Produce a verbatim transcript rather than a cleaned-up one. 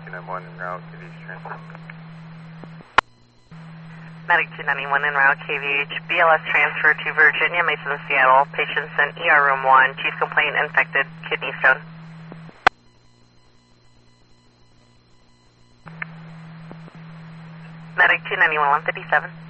two ninety-one en route, K V H transfer. Medic two ninety-one en route, K V H, B L S transfer to Virginia, Mason, Seattle. Patients in E R room one, chief complaint, infected kidney stone. Medic two ninety-one, one fifty-seven.